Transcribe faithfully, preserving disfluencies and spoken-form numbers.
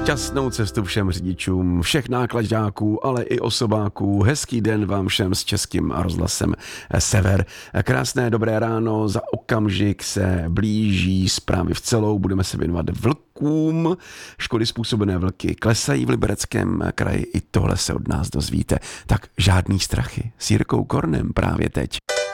Šťastnou cestu všem řidičům, všech náklaďáků, ale i osobáků. Hezký den vám všem s Českým rozhlasem Sever. Krásné dobré ráno, za okamžik se blíží zprávy v celou. Budeme se věnovat vlkům. Škody způsobené vlky klesají v Libereckém kraji. I tohle se od nás dozvíte. Tak žádný strachy. S Jirkou Kornem právě teď.